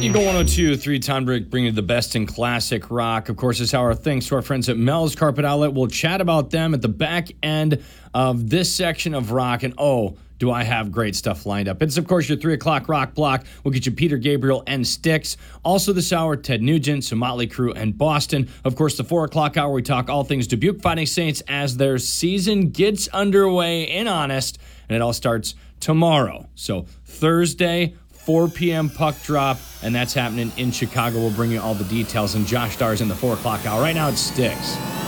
Eagle 102.3 Tom Brick bringing you the best in classic rock. Of course, this hour, thanks to our friends at Mel's Carpet Outlet. We'll chat about them at the back end of this section of rock. And do I have great stuff lined up. It's, of course, your 3 o'clock rock block. We'll get you Peter Gabriel and Styx. Also this hour, Ted Nugent, some Motley Crue, and Boston. Of course, the 4 o'clock hour, we talk all things Dubuque Fighting Saints as their season gets underway in Honest. And it all starts tomorrow. So Thursday, 4 p.m. puck drop, and that's happening in Chicago. We'll bring you all the details. And Josh Starr's in the 4 o'clock hour. Right now, it's Styx.